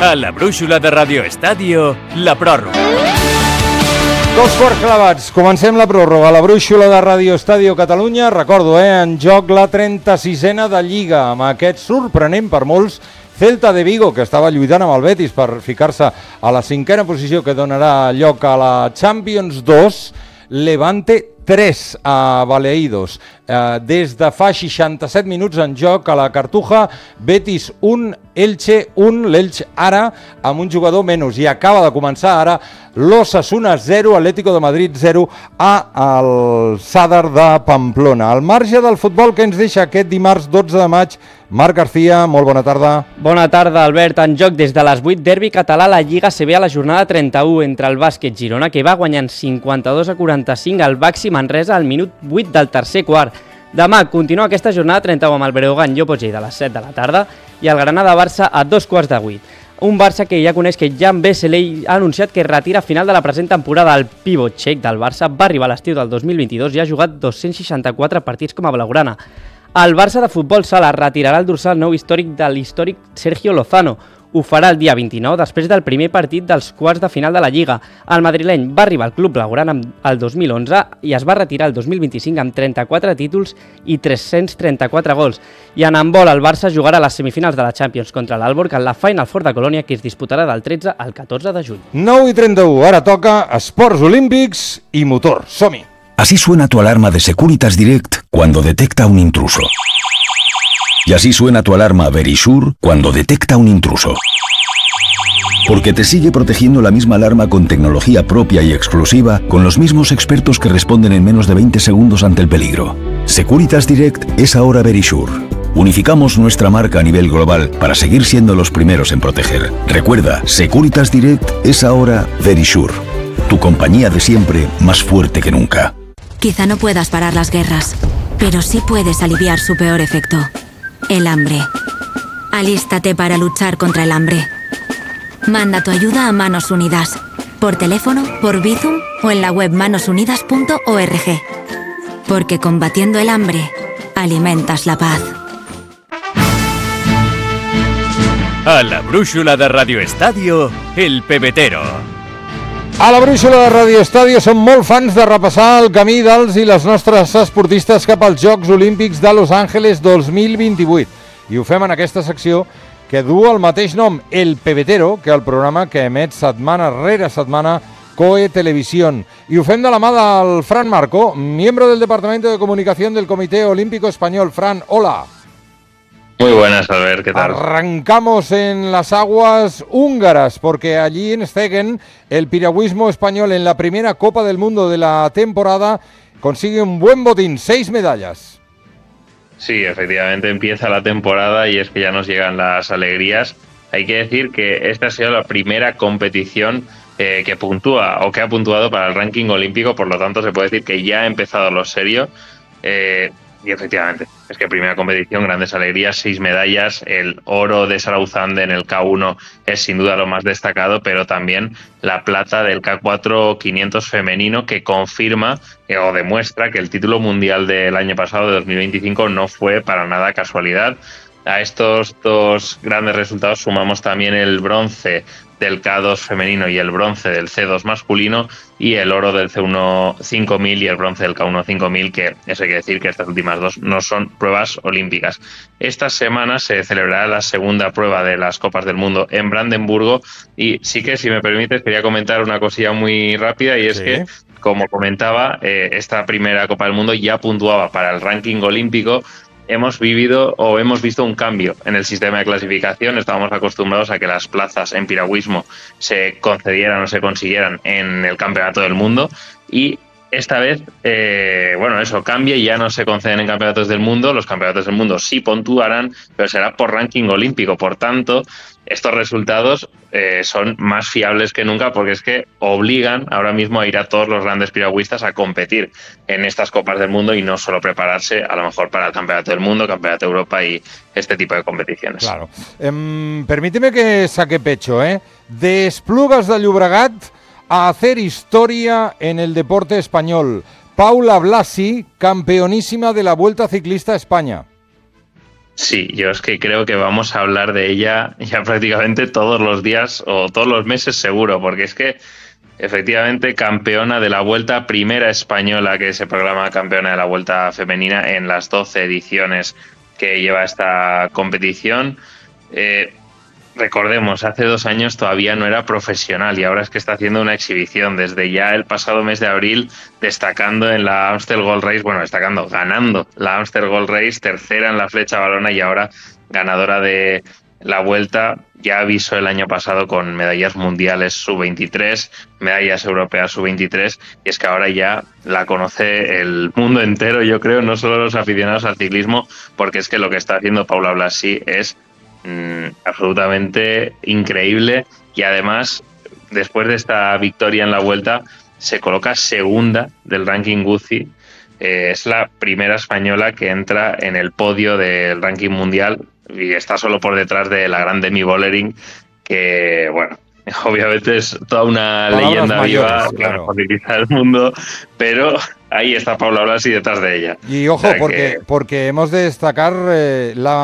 A la brúixola de Radio Estadio, la pròrroga. 2 clavats. Comencem la pròrroga. La brúixola de Radio Estadio Catalunya. Recordo, en joc la 36a de Lliga, amb aquest sorprenent per molts Celta de Vigo, que estava lluitant amb el Betis per ficar-se a la 5a posició que donarà lloc a la Champions 2. Levante 3 a Balaídos. Des de fa 67 minuts en joc a la Cartuja, Betis 1, Elche 1, l'Elche ara amb un jugador menys, i acaba de començar ara l'Osasuna 0, Atlético de Madrid 0 al Sadar de Pamplona. Al marge del futbol que ens deixa aquest dimarts 12 de maig, Marc García, molt bona tarda. Bona tarda, Albert. En joc des de les 8, derbi català a la Lliga CB a la jornada 31 entre el Bàsquet Girona, que va guanyant 52-45 al Baxi Manresa al minut 8 del tercer quart. Demà continua aquesta jornada 31 amb el Breogán Llopos Lleida a les 7 de la tarda i el Granada-Barça a 2:15. Un Barça que ja coneix que Jan Veseley ha anunciat que retira a final de la present temporada. El pivot txec del Barça va arribar a l'estiu del 2022 i ha jugat 264 partits com a blaugrana. El Barça de futbol sala retirarà el dorsal nou històric de l'històric Sergio Lozano. Ho farà el dia 29, després del primer partit dels quarts de final de la Lliga. El madrileny va arribar al club blaugrana el 2011 i es va retirar el 2025 amb 34 títols i 334 gols. I en handbol, el Barça jugarà a les semifinals de la Champions contra l'Alborg en la Final Four de Colònia, que es disputarà del 13 al 14 de juny. 9:31, ara toca esports olímpics i motor. Som-hi! Así suena tu alarma de Securitas Direct cuando detecta un intruso. Y así suena tu alarma Verisure cuando detecta un intruso. Porque te sigue protegiendo la misma alarma con tecnología propia y exclusiva, con los mismos expertos que responden en menos de 20 segundos ante el peligro. Securitas Direct es ahora Verisure. Unificamos nuestra marca a nivel global para seguir siendo los primeros en proteger. Recuerda, Securitas Direct es ahora Verisure. Tu compañía de siempre, más fuerte que nunca. Quizá no puedas parar las guerras, pero sí puedes aliviar su peor efecto. El hambre. Alístate para luchar contra el hambre. Manda tu ayuda a Manos Unidas, por teléfono, por Bizum o en la web manosunidas.org. Porque combatiendo el hambre, alimentas la paz. A la brúixola de Radio Estadio, el pebetero. A la brúixola de Radio Estadio som molt fans de repassar el camí dels i les nostres esportistes cap als Jocs Olímpics de Los Ángeles 2028. I ho fem en aquesta secció que du el mateix nom, El Pebetero, que el programa que emet setmana rere setmana COE Televisión. Y ho fem de la mà del Fran Marco, miembro del Departamento de Comunicación del Comité Olímpico Español. Fran, hola. Muy buenas, Albert, ¿qué tal? Arrancamos en las aguas húngaras, porque allí en Szeged el piragüismo español en la primera Copa del Mundo de la temporada consigue un buen botín, 6 medallas. Sí, efectivamente empieza la temporada y es que ya nos llegan las alegrías. Hay que decir que esta ha sido la primera competición que puntúa o que ha puntuado para el ranking olímpico, por lo tanto se puede decir que ya ha empezado lo serio. Y efectivamente, es que primera competición, grandes alegrías, 6 medallas, el oro de Sarauzande en el K1 es sin duda lo más destacado, pero también la plata del K4 500 femenino, que confirma o demuestra que el título mundial del año pasado, de 2025, no fue para nada casualidad. A estos dos grandes resultados sumamos también el bronce del K2 femenino y el bronce del C2 masculino y el oro del C1 5000 y el bronce del K1 5000, que eso hay que decir que estas últimas dos no son pruebas olímpicas. Esta semana se celebrará la segunda prueba de las Copas del Mundo en Brandenburgo y sí que, si me permites, quería comentar una cosilla muy rápida, y es que, como comentaba, esta primera Copa del Mundo ya puntuaba para el ranking olímpico. Hemos visto un cambio en el sistema de clasificación. Estábamos acostumbrados a que las plazas en piragüismo se concedieran o se consiguieran en el Campeonato del Mundo, y esta vez, eso cambia y ya no se conceden en campeonatos del mundo. Los campeonatos del mundo sí puntuarán, pero será por ranking olímpico. Por tanto, estos resultados son más fiables que nunca, porque es que obligan ahora mismo a ir a todos los grandes piragüistas a competir en estas Copas del Mundo y no solo prepararse a lo mejor para el Campeonato del Mundo, Campeonato de Europa y este tipo de competiciones. Claro. Permíteme que saque pecho, de Esplugas de Llobregat a hacer historia en el deporte español. Paula Blasi, campeonísima de la Vuelta Ciclista a España. Sí, yo es que creo que vamos a hablar de ella ya prácticamente todos los días o todos los meses seguro, porque es que efectivamente campeona de la Vuelta, primera española que se proclama campeona de la Vuelta femenina en las 12 ediciones que lleva esta competición. Recordemos, hace 2 años todavía no era profesional y ahora es que está haciendo una exhibición desde ya el pasado mes de abril, destacando en la Amstel Gold Race, ganando la Amstel Gold Race, tercera en la Flecha Valona y ahora ganadora de la Vuelta. Ya avisó el año pasado con medallas mundiales sub-23, medallas europeas sub-23, y es que ahora ya la conoce el mundo entero, yo creo, no solo los aficionados al ciclismo, porque es que lo que está haciendo Paula Blasi es absolutamente increíble, y además después de esta victoria en la Vuelta se coloca segunda del ranking UCI. Es la primera española que entra en el podio del ranking mundial y está solo por detrás de la gran Demi Vollering, que bueno, obviamente es toda una leyenda viva, la mejor ciclista del mundo, pero ahí está Paula Blasi detrás de ella. Y ojo, porque hemos de destacar la